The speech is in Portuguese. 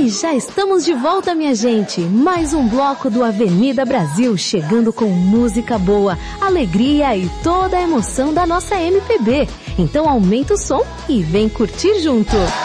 E já estamos de volta, minha gente. Mais um bloco do Avenida Brasil, chegando com música boa, alegria e toda a emoção da nossa MPB. Então aumenta o som e vem curtir junto.